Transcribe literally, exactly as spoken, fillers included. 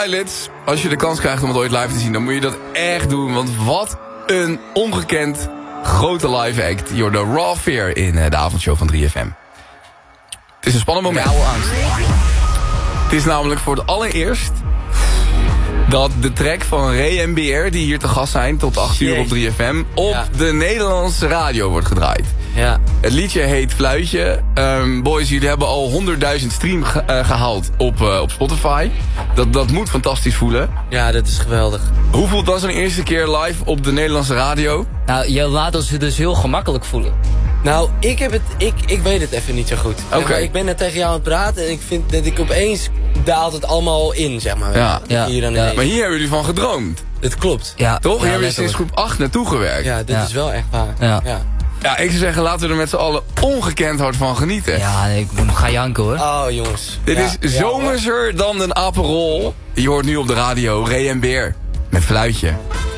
Pilots. Als je de kans krijgt om het ooit live te zien, dan moet je dat echt doen. Want wat een ongekend grote live act. Je hoort de Raw Fear in de avondshow van drie F M. Het is een spannend moment. Rauwe angst. Het is namelijk voor het allereerst dat de track van Ray en Beer, die hier te gast zijn tot acht uur op drie F M, op ja. de Nederlandse radio wordt gedraaid. Ja. Het liedje heet Fluitje. Um, boys, jullie hebben al honderdduizend stream ge uh, gehaald op, uh, op Spotify. Dat, dat moet fantastisch voelen. Ja, dat is geweldig. Hoe voelt dat zo'n eerste keer live op de Nederlandse radio? Nou, je laat ons dus heel gemakkelijk voelen. Nou, ik, heb het, ik, ik weet het even niet zo goed. Oké. Okay. Ik ben net tegen jou aan het praten en ik vind dat ik opeens daalt het allemaal in, zeg maar. Ja. Ja. Hier dan ja. Maar hier hebben jullie van gedroomd. Dat klopt. Ja. Toch? Ja, hier hebben jullie sinds groep acht naartoe gewerkt. Ja, dit ja. is wel echt waar. Ja. Ja. Ja, ik zou zeggen, laten we er met z'n allen ongekend hard van genieten. Ja, ik ga janken hoor. Oh, jongens. Dit ja. is ja, zomerser dan een Aperol. Je hoort nu op de radio Ray en Beer met Fluitje.